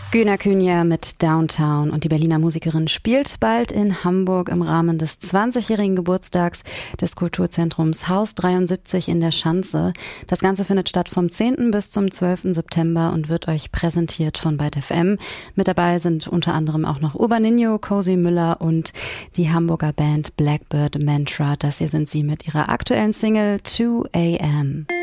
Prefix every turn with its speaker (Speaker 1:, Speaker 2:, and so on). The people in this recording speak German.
Speaker 1: Güner Künja mit Downtown und die Berliner Musikerin spielt bald in Hamburg im Rahmen des 20-jährigen Geburtstags des Kulturzentrums Haus 73 in der Schanze. Das Ganze findet statt vom 10. bis zum 12. September und wird euch präsentiert von Byte FM. Mit dabei sind unter anderem auch noch Urbaninho, Cozy Müller und die Hamburger Band Blackbird Mantra. Das hier sind sie mit ihrer aktuellen Single 2 AM.